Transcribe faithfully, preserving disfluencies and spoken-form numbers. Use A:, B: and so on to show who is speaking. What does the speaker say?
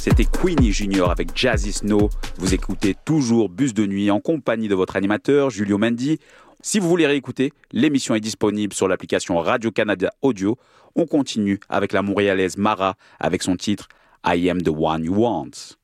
A: C'était Queenie Junior avec Jazzy Snow. Vous écoutez toujours Bus de nuit en compagnie de votre animateur Julio Mendy. Si vous voulez réécouter, l'émission est disponible sur l'application Radio-Canada Audio. On continue avec la montréalaise Mara avec son titre I Am the One You Want.